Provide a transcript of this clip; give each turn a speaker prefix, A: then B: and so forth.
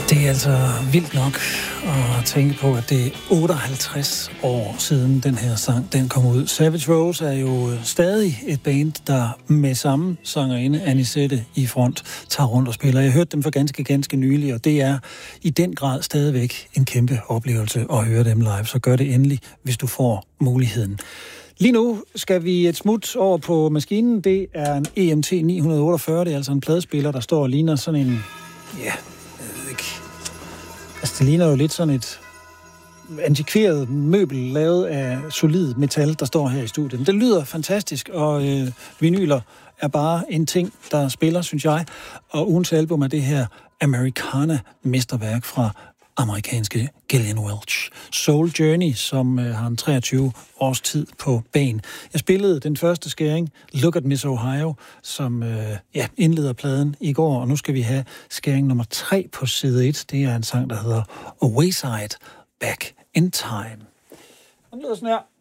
A: Det er altså vildt nok at tænke på, at det er 58 år siden den her sang, den kom ud. Savage Rose er jo stadig et band, der med samme sangerinde, Anisette, i front, tager rundt og spiller. Jeg hørte dem for ganske nylig, og det er i den grad stadigvæk en kæmpe oplevelse at høre dem live. Så gør det endelig, hvis du får muligheden. Lige nu skal vi et smut over på maskinen. Det er en EMT 948, det er altså en pladespiller, der står og ligner sådan en... Ja, altså, det ligner jo lidt sådan et antikveret møbel lavet af solid metal, der står her i studiet. Det lyder fantastisk, og vinyler er bare en ting, der spiller, synes jeg. Og ugens album er det her Americana-mesterværk fra amerikanske Gillian Welch. Soul Journey, som har en 23 års tid på banen. Jeg spillede den første skæring, Look at Miss Ohio, som indleder pladen i går, og nu skal vi have skæring nummer 3 på side 1. Det er en sang, der hedder A Wayside Back in Time. Den lyder sådan her.